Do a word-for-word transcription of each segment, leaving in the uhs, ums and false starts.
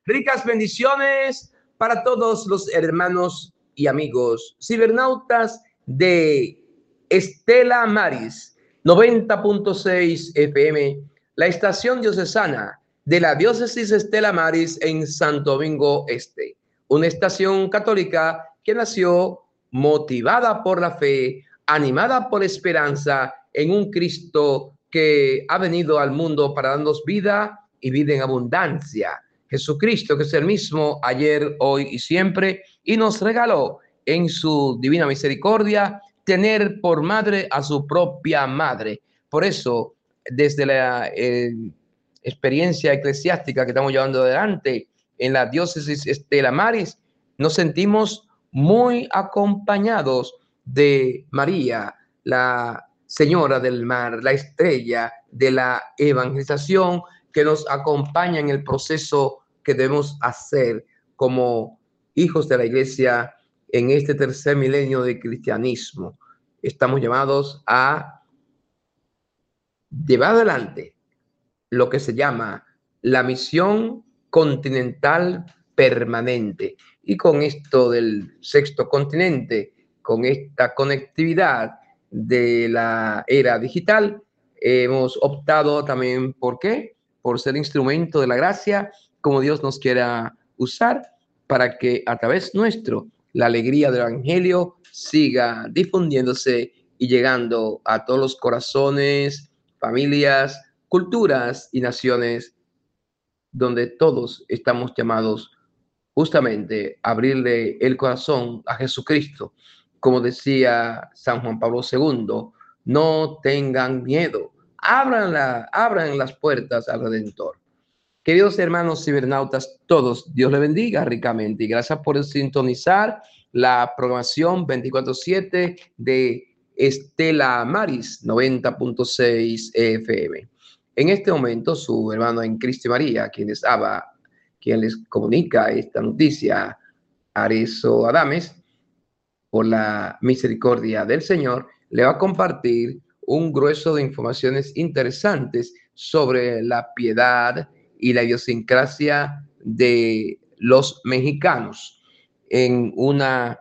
Ricas bendiciones para todos los hermanos y amigos cibernautas de Estela Maris noventa punto seis F M, la estación diocesana de la diócesis Estela Maris en Santo Domingo Este, una estación católica que nació motivada por la fe, animada por esperanza en un Cristo que ha venido al mundo para darnos vida y vida en abundancia. Jesucristo, que es el mismo ayer, hoy y siempre, y nos regaló en su divina misericordia tener por madre a su propia madre. Por eso, desde la eh, experiencia eclesiástica que estamos llevando adelante en la diócesis Estela Maris, nos sentimos muy acompañados de María, la Señora del Mar, la estrella de la evangelización, que nos acompaña en el proceso que debemos hacer como hijos de la Iglesia en este tercer milenio de cristianismo. Estamos llamados a llevar adelante lo que se llama la misión continental permanente. Y con esto del sexto continente, con esta conectividad de la era digital, hemos optado también, ¿por qué? Por ser instrumento de la gracia, como Dios nos quiera usar, para que a través nuestro la alegría del Evangelio siga difundiéndose y llegando a todos los corazones, familias, culturas y naciones donde todos estamos llamados justamente a abrirle el corazón a Jesucristo. Como decía San Juan Pablo segundo, no tengan miedo, abran, la, abran las puertas al Redentor. Queridos hermanos cibernautas, todos, Dios les bendiga ricamente y gracias por sintonizar la programación veinticuatro siete de Estela Maris noventa punto seis F M. En este momento, su hermano en Cristo y María, quien les habla, quien les comunica esta noticia, Arezo Adames, por la misericordia del Señor, le va a compartir un grueso de informaciones interesantes sobre la piedad y la idiosincrasia de los mexicanos. En una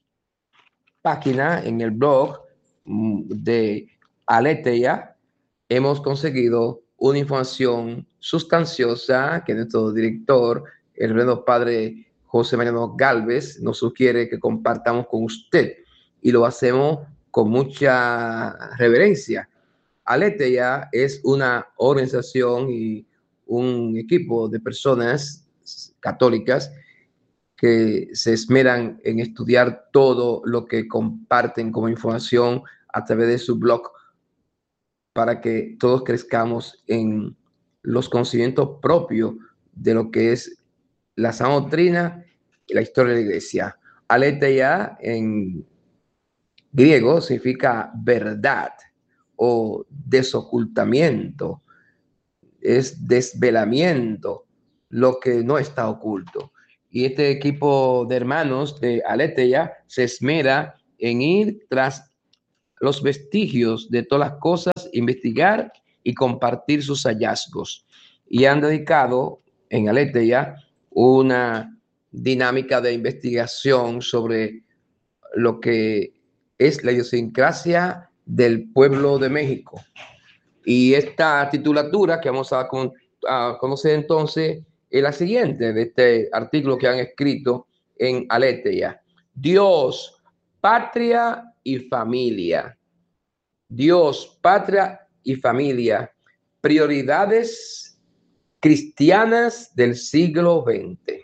página, en el blog de Aleteia, hemos conseguido una información sustanciosa que nuestro director, el reverendo padre José Mariano Galvez, nos sugiere que compartamos con usted, y lo hacemos con mucha reverencia. Aleteia es una organización y un equipo de personas católicas que se esmeran en estudiar todo lo que comparten como información a través de su blog, para que todos crezcamos en los conocimientos propios de lo que es la sana doctrina y la historia de la Iglesia. Aletheia en griego significa verdad o desocultamiento, es desvelamiento, lo que no está oculto. Y este equipo de hermanos de Aletheia se esmera en ir tras los vestigios de todas las cosas, investigar y compartir sus hallazgos. Y han dedicado en Aletheia una dinámica de investigación sobre lo que es la idiosincrasia del pueblo de México. Y esta titulatura que vamos a, con, a conocer entonces es la siguiente de este artículo que han escrito en Aletheia: Dios, patria y familia. Dios, patria y familia, prioridades cristianas del siglo veinte.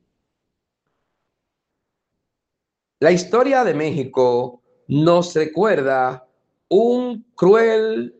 La historia de México nos recuerda un cruel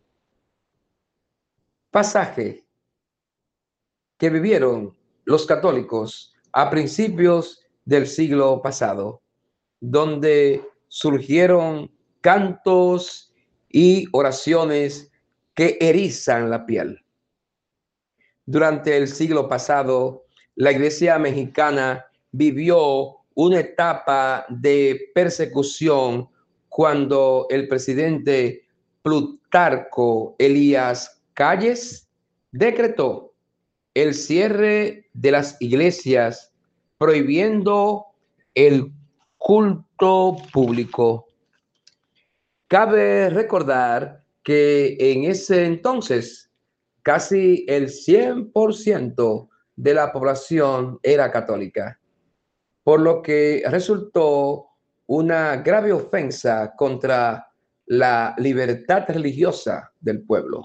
pasaje que vivieron los católicos a principios del siglo pasado, donde surgieron cantos y oraciones que erizan la piel. Durante el siglo pasado, la Iglesia mexicana vivió una etapa de persecución cuando el presidente Plutarco Elías Calles decretó el cierre de las iglesias, prohibiendo el culto público. Cabe recordar que en ese entonces casi el cien por ciento de la población era católica, por lo que resultó una grave ofensa contra la libertad religiosa del pueblo.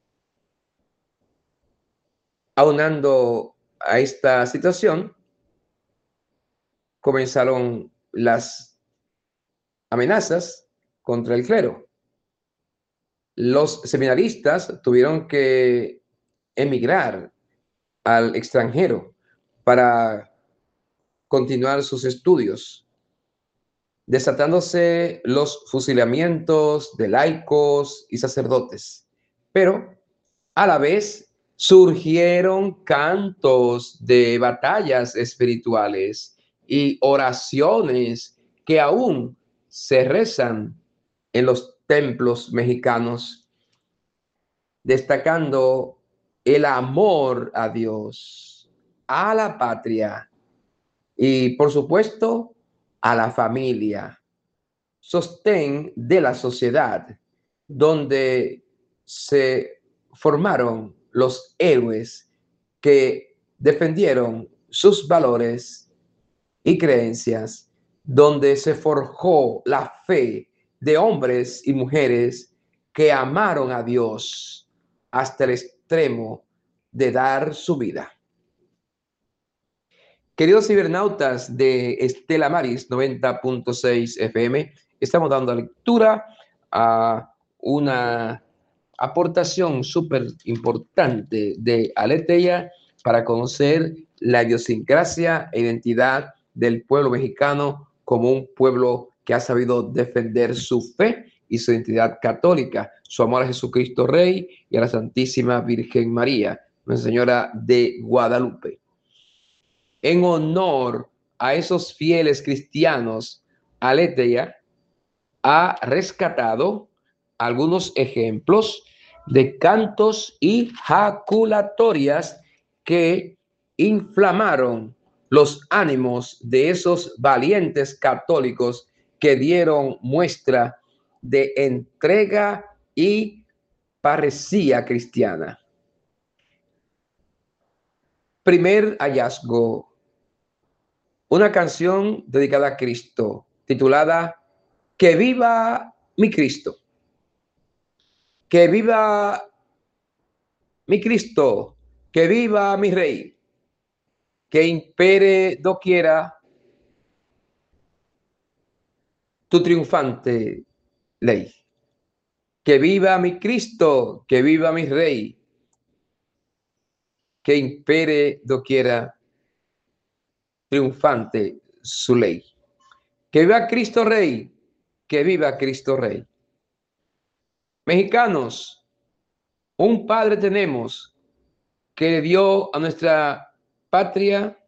Aunando a esta situación, comenzaron las amenazas contra el clero. Los seminaristas tuvieron que emigrar al extranjero para continuar sus estudios, desatándose los fusilamientos de laicos y sacerdotes. Pero a la vez surgieron cantos de batallas espirituales y oraciones que aún se rezan en los templos mexicanos, destacando el amor a Dios, a la patria y, por supuesto, a la familia, sostén de la sociedad, donde se formaron los héroes que defendieron sus valores y creencias, donde se forjó la fe de hombres y mujeres que amaron a Dios hasta el extremo de dar su vida. Queridos cibernautas de Estela Maris noventa punto seis F M, estamos dando lectura a una aportación súper importante de Aleteia para conocer la idiosincrasia e identidad del pueblo mexicano como un pueblo que ha sabido defender su fe y su identidad católica, su amor a Jesucristo Rey y a la Santísima Virgen María, Nuestra Señora de Guadalupe. En honor a esos fieles cristianos, Aleteia ha rescatado algunos ejemplos de cantos y jaculatorias que inflamaron los ánimos de esos valientes católicos que dieron muestra de entrega y parresía cristiana. Primer hallazgo, una canción dedicada a Cristo, titulada Que viva mi Cristo. Que viva mi Cristo, que viva mi Rey, que impere doquiera tu triunfante ley. Que viva mi Cristo, que viva mi Rey, que impere doquiera triunfante su ley. Que viva Cristo Rey, que viva Cristo Rey. Mexicanos, un Padre tenemos que le dio a nuestra patria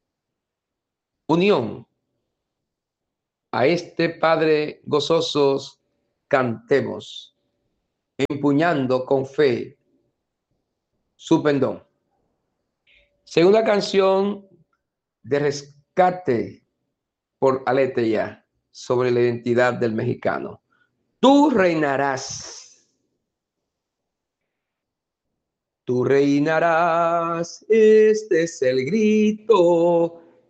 unión. A este Padre gozosos cantemos, empuñando con fe su pendón. Segunda canción de rescate por Aleteia sobre la identidad del mexicano. Tú reinarás. Tú reinarás, este es el grito